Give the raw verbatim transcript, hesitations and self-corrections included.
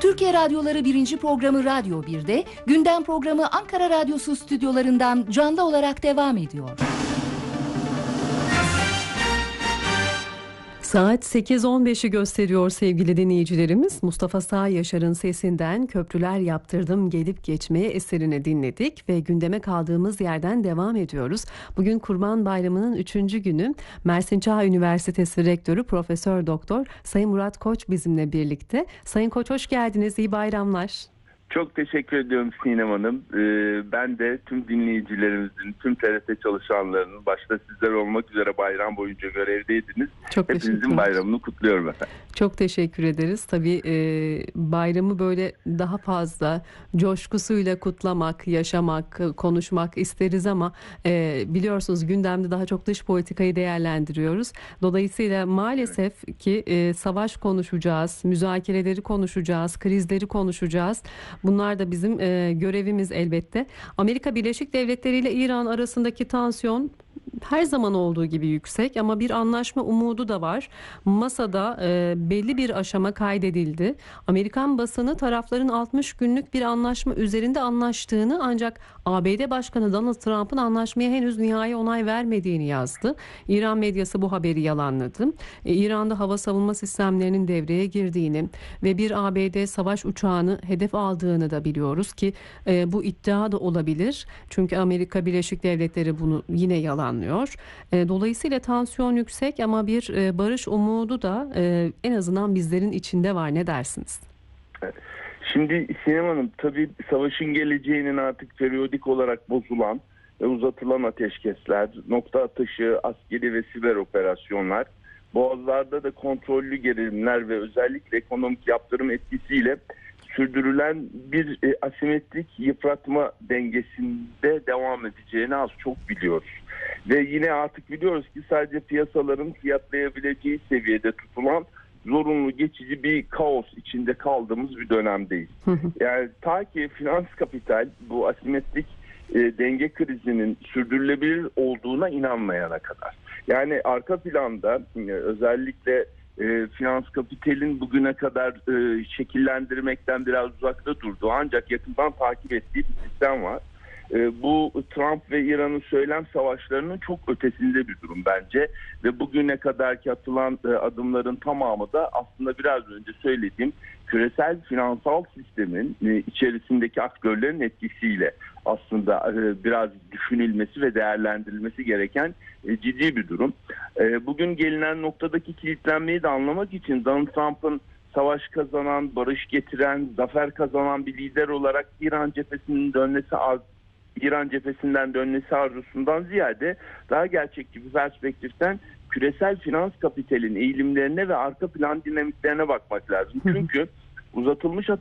Türkiye Radyoları birinci programı Radyo bir'de, gündem programı Ankara Radyosu stüdyolarından canlı olarak devam ediyor. Saat sekiz on beşi gösteriyor sevgili dinleyicilerimiz. Mustafa Sağ Yaşar'ın sesinden Köprüler Yaptırdım Gelip Geçmeye eserini dinledik ve gündeme kaldığımız yerden devam ediyoruz. Bugün Kurban Bayramı'nın üçüncü günü. Mersin Çağ Üniversitesi Rektörü Profesör Doktor Sayın Murat Koç bizimle birlikte. Sayın Koç hoş geldiniz. İyi bayramlar. Çok teşekkür ediyorum Sinem Hanım. Ee, ben de tüm dinleyicilerimizin, tüm T R T çalışanlarının, başta sizler olmak üzere bayram boyunca görevdeydiniz. Çok Hepinizin bayramını kutluyorum efendim. Çok teşekkür ederiz. Tabii e, bayramı böyle daha fazla coşkusuyla kutlamak, yaşamak, konuşmak isteriz ama e, biliyorsunuz gündemde daha çok dış politikayı değerlendiriyoruz. Dolayısıyla maalesef evet. ki e, savaş konuşacağız, müzakereleri konuşacağız, krizleri konuşacağız. Bunlar da bizim e, görevimiz elbette. Amerika Birleşik Devletleri ile İran arasındaki tansiyon her zaman olduğu gibi yüksek ama bir anlaşma umudu da var. Masada e, belli bir aşama kaydedildi. Amerikan basını tarafların altmış günlük bir anlaşma üzerinde anlaştığını ancak A B D Başkanı Donald Trump'ın anlaşmaya henüz nihai onay vermediğini yazdı. İran medyası bu haberi yalanladı. E, İran'da hava savunma sistemlerinin devreye girdiğini ve bir A B D savaş uçağını hedef aldığını da biliyoruz ki e, bu iddia da olabilir. Çünkü Amerika Birleşik Devletleri bunu yine yalanlıyor. Dolayısıyla tansiyon yüksek ama bir barış umudu da en azından bizlerin içinde var. Ne dersiniz? Şimdi Sinem Hanım, tabii savaşın geleceğinin artık periyodik olarak bozulan ve uzatılan ateşkesler, nokta atışı, askeri ve siber operasyonlar, boğazlarda da kontrollü gerilimler ve özellikle ekonomik yaptırım etkisiyle sürdürülen bir e, asimetrik yıpratma dengesinde devam edeceğini az çok biliyoruz. Ve yine artık biliyoruz ki sadece piyasaların fiyatlayabileceği seviyede tutulan zorunlu geçici bir kaos içinde kaldığımız bir dönemdeyiz. Yani ta ki finans kapital bu asimetrik e, denge krizinin sürdürülebilir olduğuna inanmayana kadar. Yani arka planda e, özellikle E, finans kapitalin bugüne kadar e, şekillendirmekten biraz uzakta durduğu ancak yakından takip ettiği bir sistem var. E, bu Trump ve İran'ın söylem savaşlarının çok ötesinde bir durum bence ve bugüne kadarki atılan e, adımların tamamı da aslında biraz önce söylediğim küresel finansal sistemin e, içerisindeki aktörlerin etkisiyle aslında e, biraz düşünülmesi ve değerlendirilmesi gereken e, ciddi bir durum. E, bugün gelinen noktadaki kilitlenmeyi de anlamak için Donald Trump'ın savaş kazanan, barış getiren, zafer kazanan bir lider olarak İran cephesinin dönmesi İran cephesinden dönmesi arzusundan ziyade daha gerçekçi bir perspektiften küresel finans kapitalin eğilimlerine ve arka plan dinamiklerine bakmak lazım. Çünkü uzatılmış